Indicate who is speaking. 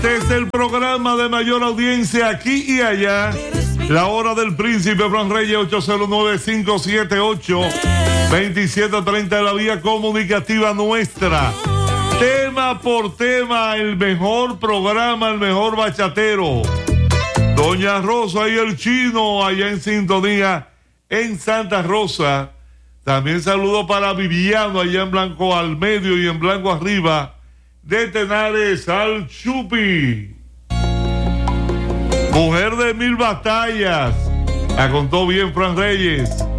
Speaker 1: Desde el programa de mayor audiencia aquí y allá, La Hora del Príncipe, Fran Reyes, 809-578-2730, la vía comunicativa nuestra. Tema por tema, el mejor programa, el mejor bachatero. Doña Rosa y el Chino, allá en sintonía, en Santa Rosa. También saludo para Viviano, allá en Blanco al medio y en Blanco arriba. De Tenares al Chupi. Mujer de 1000 batallas. La contó bien Fran Reyes.